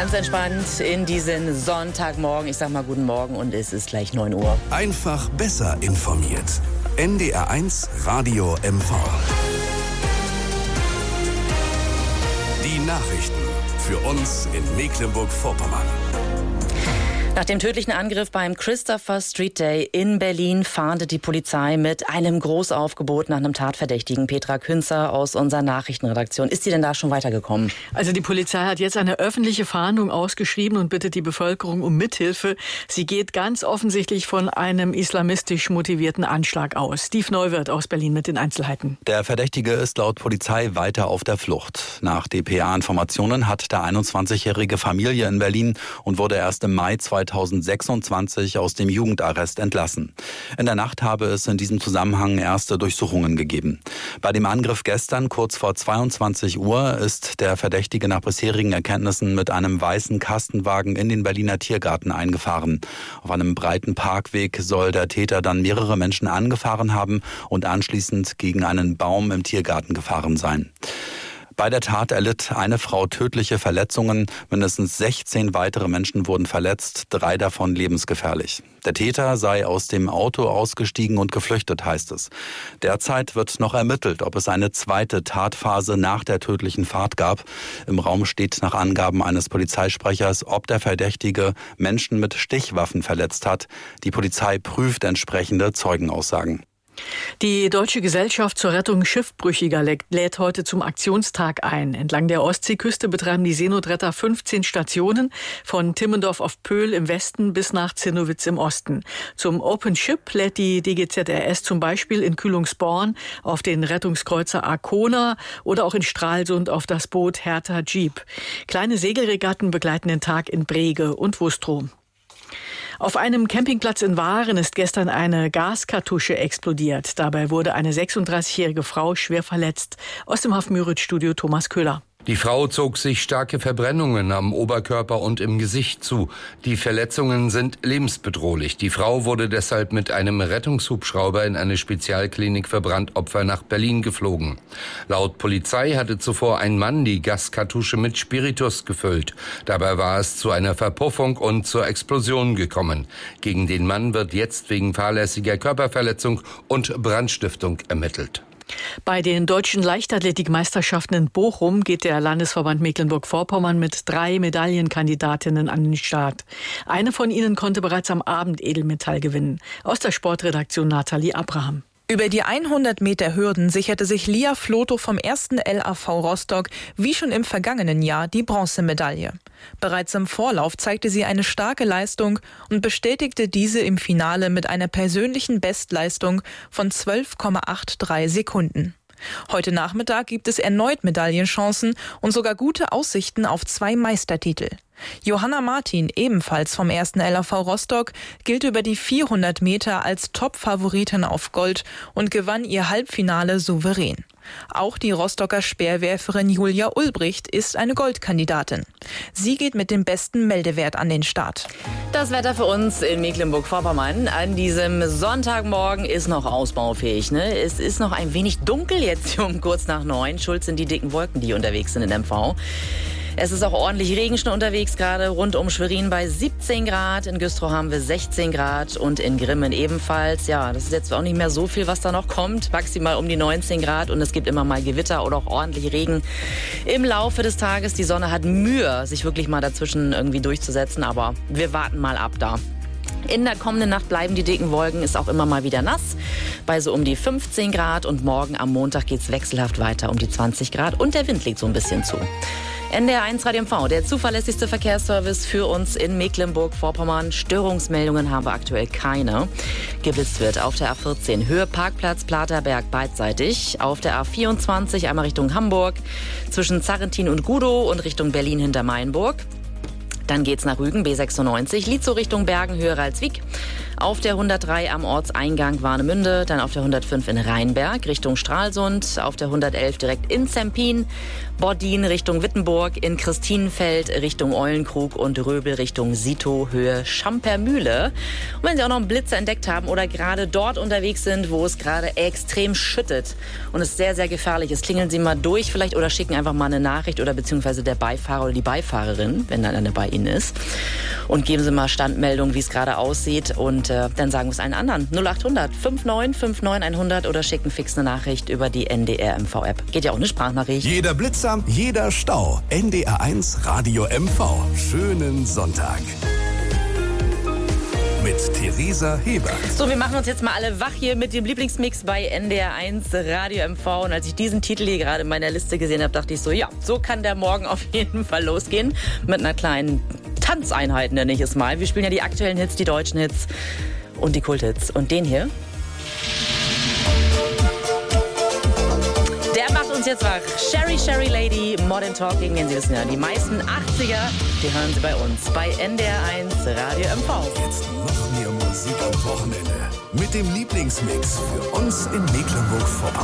Ganz entspannt in diesen Sonntagmorgen. Ich sag mal guten Morgen und es ist gleich 9 Uhr. Einfach besser informiert. NDR1 Radio MV. Die Nachrichten für uns in Mecklenburg-Vorpommern. Nach dem tödlichen Angriff beim Christopher Street Day in Berlin fahndet die Polizei mit einem Großaufgebot nach einem Tatverdächtigen. Petra Künzer aus unserer Nachrichtenredaktion. Ist sie denn da schon weitergekommen? Also die Polizei hat jetzt eine öffentliche Fahndung ausgeschrieben und bittet die Bevölkerung um Mithilfe. Sie geht ganz offensichtlich von einem islamistisch motivierten Anschlag aus. Steve Neuwirth aus Berlin mit den Einzelheiten. Der Verdächtige ist laut Polizei weiter auf der Flucht. Nach dpa-Informationen hat der 21-jährige Familie in Berlin und wurde erst im Mai 2026 aus dem Jugendarrest entlassen. In der Nacht habe es in diesem Zusammenhang erste Durchsuchungen gegeben. Bei dem Angriff gestern kurz vor 22 Uhr ist der Verdächtige nach bisherigen Erkenntnissen mit einem weißen Kastenwagen in den Berliner Tiergarten eingefahren. Auf einem breiten Parkweg soll der Täter dann mehrere Menschen angefahren haben und anschließend gegen einen Baum im Tiergarten gefahren sein. Bei der Tat erlitt eine Frau tödliche Verletzungen. Mindestens 16 weitere Menschen wurden verletzt, 3 davon lebensgefährlich. Der Täter sei aus dem Auto ausgestiegen und geflüchtet, heißt es. Derzeit wird noch ermittelt, ob es eine zweite Tatphase nach der tödlichen Fahrt gab. Im Raum steht nach Angaben eines Polizeisprechers, ob der Verdächtige Menschen mit Stichwaffen verletzt hat. Die Polizei prüft entsprechende Zeugenaussagen. Die Deutsche Gesellschaft zur Rettung Schiffbrüchiger lädt heute zum Aktionstag ein. Entlang der Ostseeküste betreiben die Seenotretter 15 Stationen von Timmendorf auf Pöhl im Westen bis nach Zinnowitz im Osten. Zum Open Ship lädt die DGZRS zum Beispiel in Kühlungsborn auf den Rettungskreuzer Arkona oder auch in Stralsund auf das Boot Hertha Jeep. Kleine Segelregatten begleiten den Tag in Brege und Wustrow. Auf einem Campingplatz in Waren ist gestern eine Gaskartusche explodiert. Dabei wurde eine 36-jährige Frau schwer verletzt. Aus dem Haff-Müritz-Studio Thomas Köhler. Die Frau zog sich starke Verbrennungen am Oberkörper und im Gesicht zu. Die Verletzungen sind lebensbedrohlich. Die Frau wurde deshalb mit einem Rettungshubschrauber in eine Spezialklinik für Brandopfer nach Berlin geflogen. Laut Polizei hatte zuvor ein Mann die Gaskartusche mit Spiritus gefüllt. Dabei war es zu einer Verpuffung und zur Explosion gekommen. Gegen den Mann wird jetzt wegen fahrlässiger Körperverletzung und Brandstiftung ermittelt. Bei den deutschen Leichtathletikmeisterschaften in Bochum geht der Landesverband Mecklenburg-Vorpommern mit 3 Medaillenkandidatinnen an den Start. Eine von ihnen konnte bereits am Abend Edelmetall gewinnen. Aus der Sportredaktion Nathalie Abraham. Über die 100 Meter Hürden sicherte sich Lia Floto vom 1. LAV Rostock wie schon im vergangenen Jahr die Bronzemedaille. Bereits im Vorlauf zeigte sie eine starke Leistung und bestätigte diese im Finale mit einer persönlichen Bestleistung von 12,83 Sekunden. Heute Nachmittag gibt es erneut Medaillenchancen und sogar gute Aussichten auf 2 Meistertitel. Johanna Martin, ebenfalls vom 1. LAV Rostock, gilt über die 400 Meter als Top-Favoritin auf Gold und gewann ihr Halbfinale souverän. Auch die Rostocker Speerwerferin Julia Ulbricht ist eine Goldkandidatin. Sie geht mit dem besten Meldewert an den Start. Das Wetter für uns in Mecklenburg-Vorpommern an diesem Sonntagmorgen ist noch ausbaufähig. Ne? Es ist noch ein wenig dunkel jetzt um kurz nach 9. Schuld sind die dicken Wolken, die unterwegs sind in MV. Es ist auch ordentlich Regen schon unterwegs, gerade rund um Schwerin bei 17 Grad. In Güstrow haben wir 16 Grad und in Grimmen ebenfalls. Ja, das ist jetzt auch nicht mehr so viel, was da noch kommt. Maximal um die 19 Grad und es gibt immer mal Gewitter oder auch ordentlich Regen im Laufe des Tages. Die Sonne hat Mühe, sich wirklich mal dazwischen irgendwie durchzusetzen, aber wir warten mal ab da. In der kommenden Nacht bleiben die dicken Wolken, ist auch immer mal wieder nass, bei so um die 15 Grad. Und morgen am Montag geht's wechselhaft weiter um die 20 Grad und der Wind legt so ein bisschen zu. NDR1 Radio MV, der zuverlässigste Verkehrsservice für uns in Mecklenburg-Vorpommern. Störungsmeldungen haben wir aktuell keine. Geblitzt wird auf der A14 Höhe Parkplatz Platerberg beidseitig. Auf der A24 einmal Richtung Hamburg zwischen Zarrentin und Gudow und Richtung Berlin hinter Mainburg. Dann geht's nach Rügen, B96, Lietzow Richtung Bergen, Höhe Ralswiek. Auf der 103 am Ortseingang Warnemünde, dann auf der 105 in Rheinberg Richtung Stralsund, auf der 111 direkt in Zempin, Bordin Richtung Wittenburg, in Christinenfeld Richtung Eulenkrug und Röbel Richtung Sito, Höhe Schampermühle. Und wenn Sie auch noch einen Blitzer entdeckt haben oder gerade dort unterwegs sind, wo es gerade extrem schüttet und es sehr, sehr gefährlich ist, klingeln Sie mal durch vielleicht oder schicken einfach mal eine Nachricht oder beziehungsweise der Beifahrer oder die Beifahrerin, wenn dann eine bei Ihnen ist. Und geben Sie mal Standmeldung, wie es gerade aussieht und dann sagen wir es allen anderen. 0800 59 59 100 oder schicken fix eine Nachricht über die NDR MV-App. Geht ja auch eine Sprachnachricht. Jeder Blitzer, jeder Stau. NDR1 Radio MV. Schönen Sonntag. Mit Theresa Hebert. So, wir machen uns jetzt mal alle wach hier mit dem Lieblingsmix bei NDR1 Radio MV. Und als ich diesen Titel hier gerade in meiner Liste gesehen habe, dachte ich so, ja, so kann der Morgen auf jeden Fall losgehen. Mit einer kleinen Tanzeinheit, nenne ich es mal. Wir spielen ja die aktuellen Hits, die deutschen Hits und die Kulthits. Und den hier, der macht uns jetzt wach. Sherry, Sherry Lady, Modern Talking, denn Sie wissen ja, die meisten 80er, die hören Sie bei uns, bei NDR1 Radio MV. Jetzt noch mehr Musik am Wochenende. Mit dem Lieblingsmix für uns in Mecklenburg-Vorpommern.